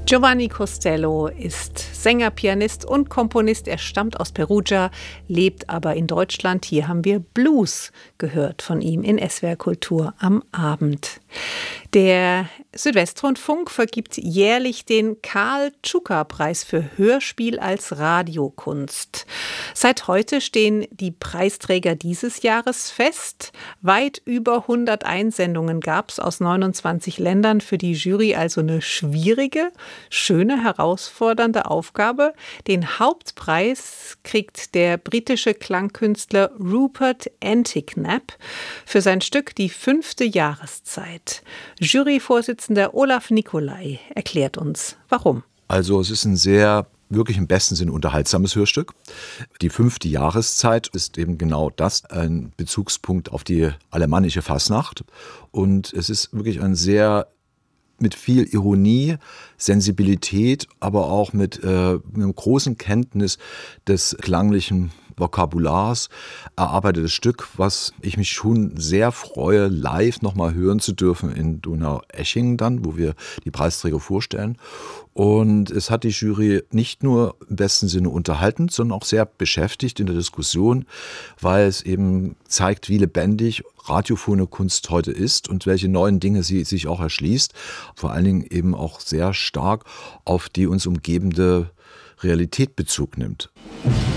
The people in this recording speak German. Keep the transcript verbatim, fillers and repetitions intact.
Giovanni Costello ist Sänger, Pianist und Komponist. Er stammt aus Perugia, lebt aber in Deutschland. Hier haben wir Blues gehört von ihm in S W R Kultur am Abend. Der Südwestrundfunk vergibt jährlich den Karl-Tschuka-Preis für Hörspiel als Radiokunst. Seit heute stehen die Preisträger dieses Jahres fest. Weit über hundert Einsendungen gab es aus neunundzwanzig Ländern. Für die Jury also eine schwierige, schöne, herausfordernde Aufgabe. Den Hauptpreis kriegt der britische Klangkünstler Rupert Anticknap für sein Stück Die fünfte Jahreszeit. Juryvorsitzender Olaf Nicolai erklärt uns, warum. Also es ist ein sehr, wirklich im besten Sinne unterhaltsames Hörstück. Die fünfte Jahreszeit ist eben genau das, ein Bezugspunkt auf die alemannische Fasnacht. Und es ist wirklich ein sehr mit viel Ironie, Sensibilität, aber auch mit äh, einer großen Kenntnis des klanglichen Vokabulars erarbeitetes Stück, was ich mich schon sehr freue, live nochmal hören zu dürfen in Donaueschingen dann, wo wir die Preisträger vorstellen. Und es hat die Jury nicht nur im besten Sinne unterhalten, sondern auch sehr beschäftigt in der Diskussion, weil es eben zeigt, wie lebendig radiophone Kunst heute ist und welche neuen Dinge sie sich auch erschließt. Vor allen Dingen eben auch sehr stark auf die uns umgebende Realität Bezug nimmt.